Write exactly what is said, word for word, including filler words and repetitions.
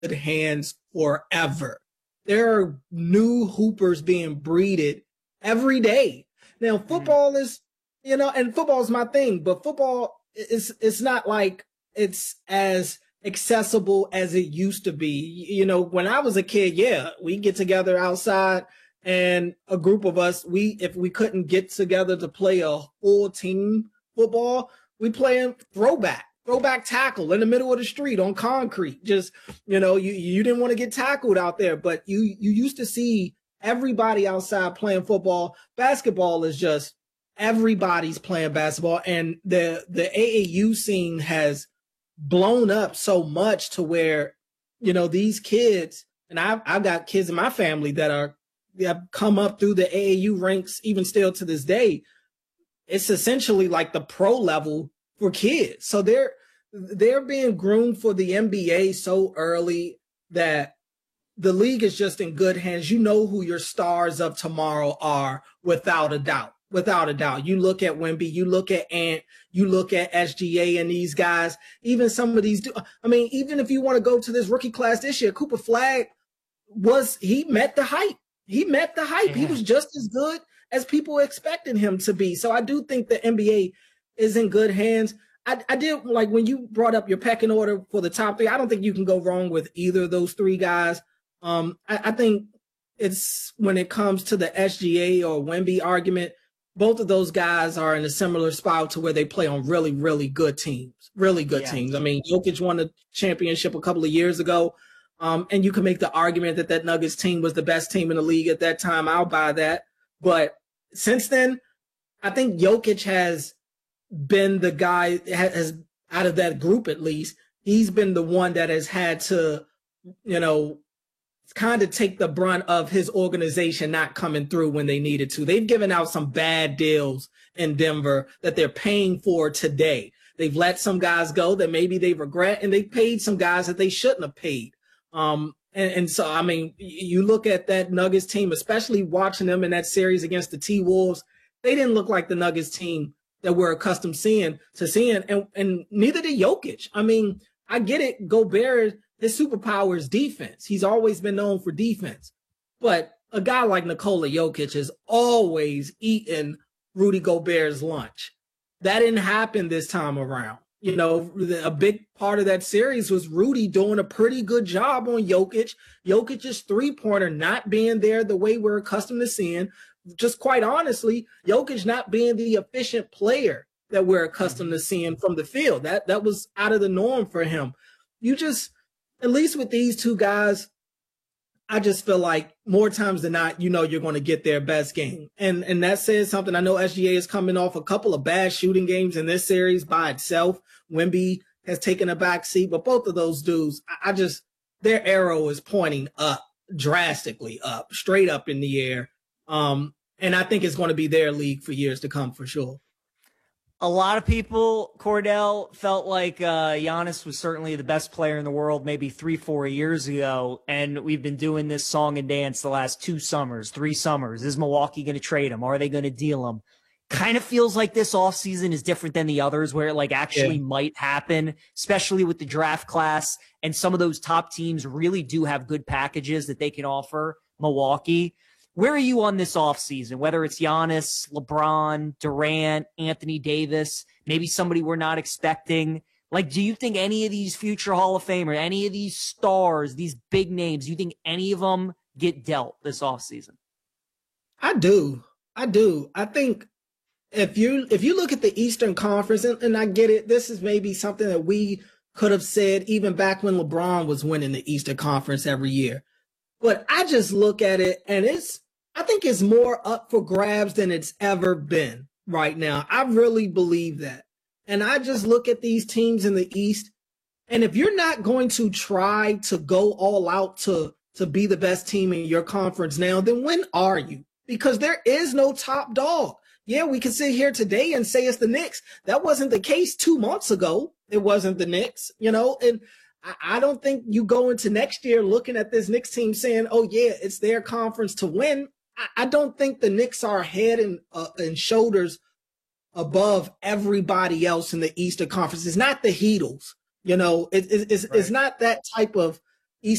hands forever. There are new hoopers being breeded every day. Now, football mm-hmm. is, you know, and football is my thing, but football is, it's not like it's as accessible as it used to be. You know, when I was a kid, yeah, we get together outside and a group of us, we, if we couldn't get together to play a full team football, we playing throwback. Throwback tackle in the middle of the street on concrete. Just, you know, you, you didn't want to get tackled out there, but you, you used to see everybody outside playing football. Basketball is just everybody's playing basketball. And the, the A A U scene has blown up so much to where, you know, these kids, and I've, I've got kids in my family that are, that have come up through the A A U ranks, even still to this day. It's essentially like the pro level for kids. So they're they're being groomed for the N B A so early that the league is just in good hands. You know who your stars of tomorrow are without a doubt. Without a doubt. You look at Wemby, you look at Ant, you look at S G A and these guys, even some of these, I mean, even if you want to go to this rookie class this year, Cooper Flagg was, he met the hype. He met the hype. Yeah. He was just as good as people expected him to be. So I do think the N B A is in good hands. I, I did like when you brought up your pecking order for the top three. I don't think you can go wrong with either of those three guys. Um, I, I think it's when it comes to the S G A or Wemby argument, both of those guys are in a similar spot to where they play on really, really good teams, really good yeah. teams. I mean, Jokic won the championship a couple of years ago. Um, and you can make the argument that that Nuggets team was the best team in the league at that time. I'll buy that. But since then, I think Jokic has been the guy, has out of that group at least, he's been the one that has had to, you know, kind of take the brunt of his organization not coming through when they needed to. They've given out some bad deals in Denver that they're paying for today. They've let some guys go that maybe they regret, and they paid some guys that they shouldn't have paid. Um, and, and so, I mean, you look at that Nuggets team, especially watching them in that series against the T-Wolves, they didn't look like the Nuggets team that we're accustomed seeing to seeing, and, and neither did Jokic. I mean, I get it. Gobert, his superpower is defense. He's always been known for defense. But a guy like Nikola Jokic has always eaten Rudy Gobert's lunch. That didn't happen this time around. You know, a big part of that series was Rudy doing a pretty good job on Jokic. Jokic's three-pointer not being there the way we're accustomed to seeing. Just quite honestly, Jokic not being the efficient player that we're accustomed to seeing from the field. That that was out of the norm for him. You just, at least with these two guys, I just feel like more times than not, you know, you're going to get their best game. And and that says something. I know S G A is coming off a couple of bad shooting games in this series by itself. Wemby has taken a back seat, but both of those dudes, I, I just, their arrow is pointing up, drastically up, straight up in the air. Um, and I think it's going to be their league for years to come for sure. A lot of people, Cordell, felt like uh, Giannis was certainly the best player in the world maybe three, four years ago. And we've been doing this song and dance the last two summers, three summers. Is Milwaukee going to trade him? Are they going to deal him? Kind of feels like this offseason is different than the others where it like actually yeah. might happen, especially with the draft class. And some of those top teams really do have good packages that they can offer Milwaukee. Where are you on this offseason, whether it's Giannis, LeBron, Durant, Anthony Davis, maybe somebody we're not expecting? Like, do you think any of these future Hall of Famers, any of these stars, these big names, do you think any of them get dealt this offseason? I do. I do. I think if you if you look at the Eastern Conference, and, and I get it, this is maybe something that we could have said even back when LeBron was winning the Eastern Conference every year. But I just look at it, and it's, I think it's more up for grabs than it's ever been right now. I really believe that. And I just look at these teams in the East, and if you're not going to try to go all out to, to be the best team in your conference now, then when are you? Because there is no top dog. Yeah, we can sit here today and say it's the Knicks. That wasn't the case two months ago. It wasn't the Knicks, you know, and I don't think you go into next year looking at this Knicks team saying, oh, yeah, it's their conference to win. I don't think the Knicks are head and, uh, and shoulders above everybody else in the Eastern Conference. It's not the Heatles. You know, it, it, it's, right. it's not that type of